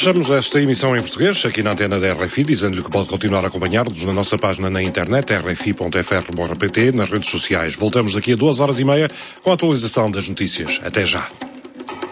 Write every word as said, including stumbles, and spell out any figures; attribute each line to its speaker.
Speaker 1: Fechamos esta emissão em português, aqui na antena da R F I, dizendo-lhe que pode continuar a acompanhar-nos na nossa página na internet, r f i ponto f r ponto p t, nas redes sociais. Voltamos daqui a duas horas e meia com a atualização das notícias. Até já.